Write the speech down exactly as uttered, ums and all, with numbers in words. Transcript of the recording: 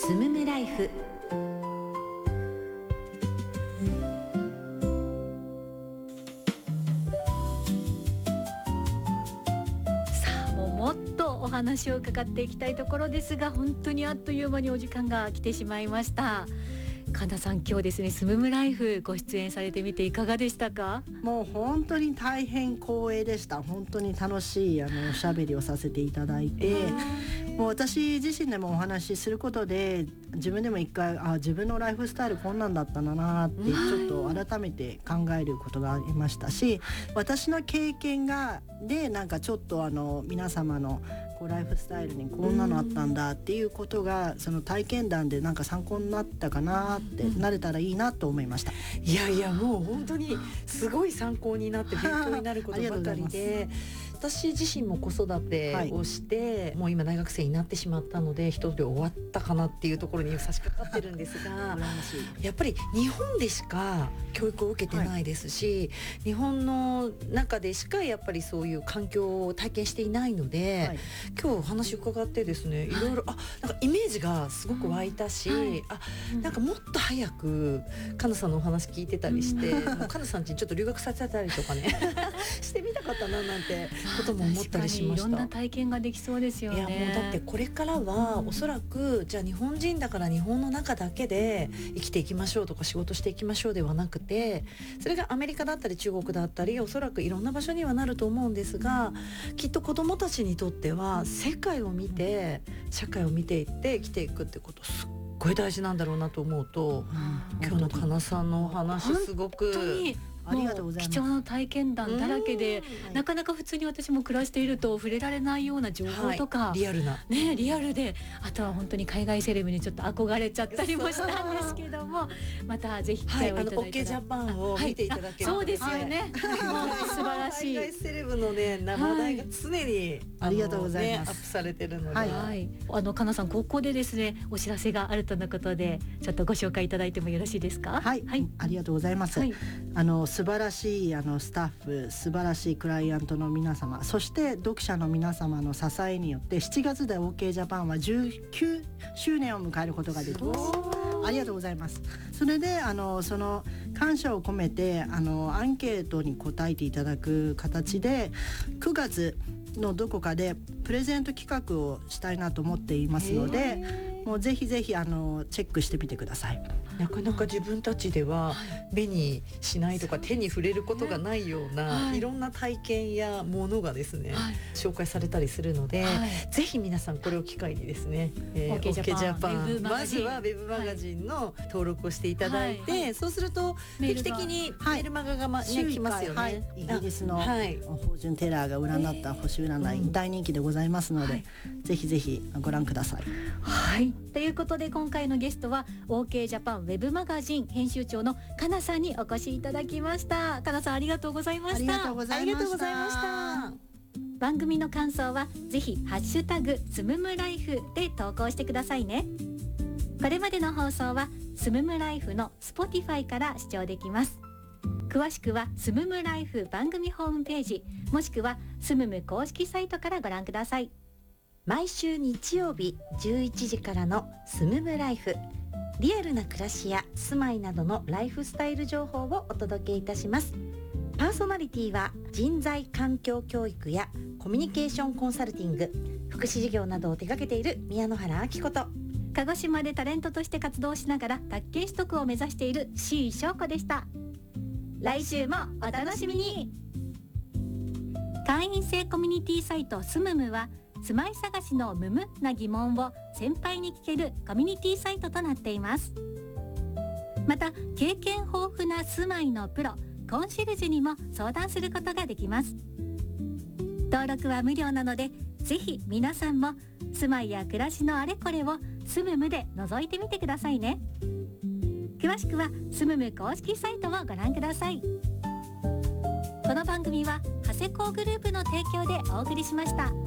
スムムライフ。さあもうもっとお話を伺っていきたいところですが、本当にあっという間にお時間が来てしまいました。神田さん、今日ですねスムムライフご出演されてみていかがでしたか？ もう本当に大変光栄でした。本当に楽しいあのおしゃべりをさせていただいて、もう私自身でもお話しすることで自分でも一回あ自分のライフスタイルこんなんだったんだなってちょっと改めて考えることがありましたし、私の経験がでなんかちょっとあの皆様のこうライフスタイルにこんなのあったんだっていうことがその体験談でなんか参考になったかなってなれたらいいなと思いました。 いやいやもう本当にすごい参考になって勉強になることばかりで私自身も子育てをして、はい、もう今大学生になってしまったので一人で終わったかなっていうところに差し掛かってるんですがやっぱり日本でしか教育を受けてないですし、はい、日本の中でしかやっぱりそういう環境を体験していないので、はい、今日お話伺ってですねいろいろあなんかイメージがすごく湧いたし、はい、あなんかもっと早くカナさんのお話聞いてたりして、うん、もうカナさんちにちょっと留学させたりとかねしてみたかったななんてことも思ったりしました。 いろんな体験ができそうですよね。 いやもうだってこれからはおそらくじゃあ日本人だから日本の中だけで生きていきましょうとか仕事していきましょうではなくて、それがアメリカだったり中国だったりおそらくいろんな場所にはなると思うんですが、きっと子どもたちにとっては世界を見て社会を見ていって生きていくってことすっごい大事なんだろうなと思うと、うん、今日のかなさんのお話すごく本当にありがとうございます。貴重な体験談だらけで、なかなか普通に私も暮らしていると触れられないような情報とか、 はい、リアルなねリアルで、あとは本当に海外セレブにちょっ憧れちゃったりもしたんですけども、またぜひ機会をいただいたら、 はい、あの OK ジャパンを見ていただける、 はい、そうですよね、はい、もう素晴らしい海外セレブのね生話題が常に、はい、 ありがとうございます、 ね、アップされてるので、 はいはい、あのかなさんここでですねお知らせがあるとのことでちょっとご紹介いただいてもよろしいですか？ はい、はい、ありがとうございます、はい、あの素晴らしいあのスタッフ、素晴らしいクライアントの皆様、そして読者の皆様の支えによってしちがつで OK ジャパンはじゅうきゅうしゅうねんを迎えることができます。ありがとうございます。それであのその感謝を込めてあのアンケートに答えていただく形でくがつのどこかでプレゼント企画をしたいなと思っていますので、もうぜひぜひあのチェックしてみてください。 なかなか自分たちでは目にしないとか手に触れることがないような、はい、いろんな体験やものがですね、はい、紹介されたりするので、はい、ぜひ皆さんこれを機会にですね、えー、OK ジャパンまずはウェブマガジンの登録をしていただいて、はいはい、そうすると定期的にメールマガが、まね、来ますよね、はい、 イギリスの芳醇テラーが占った星占い、えー、大人気でございますので、はい、ぜひぜひご覧ください。 はい、ということで今回のゲストは OK ジャパンウェブマガジン編集長のかなさんにお越しいただきました。かなさんありがとうございました。 ありがとうございました。 番組の感想はぜひハッシュタグスムムライフで投稿してくださいね。これまでの放送はスムムライフの Spotify から視聴できます。詳しくはスムムライフ番組ホームページもしくはスムム公式サイトからご覧ください。毎週日曜日じゅういちじからのスムムライフ、リアルな暮らしや住まいなどのライフスタイル情報をお届けいたします。パーソナリティは人材環境教育やコミュニケーションコンサルティング、福祉事業などを手掛けている宮野原明子と、鹿児島でタレントとして活動しながら宅建取得を目指している C 翔子でした。来週もお楽しみに。会員制コミュニティサイトスムムは住まい探しのムムな疑問を先輩に聞けるコミュニティサイトとなっています。また経験豊富な住まいのプロコンシェルジュにも相談することができます。登録は無料なのでぜひ皆さんも住まいや暮らしのあれこれをスムムで覗いてみてくださいね。詳しくはスムム公式サイトをご覧ください。この番組は長谷工グループの提供でお送りしました。